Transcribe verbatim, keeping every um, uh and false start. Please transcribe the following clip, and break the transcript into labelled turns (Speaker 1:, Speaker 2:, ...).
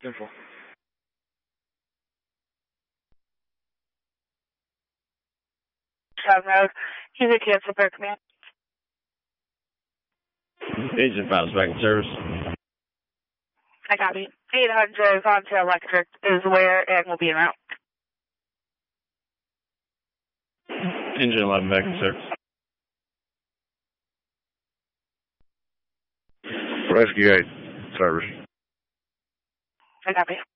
Speaker 1: Info.
Speaker 2: South Road. You can cancel for command.
Speaker 3: Agent files back in service.
Speaker 2: I copy. eight hundred Vontae Electric is aware and will be en route.
Speaker 3: Engine eleven back in service.
Speaker 4: Rescue eight, service.
Speaker 2: I copy.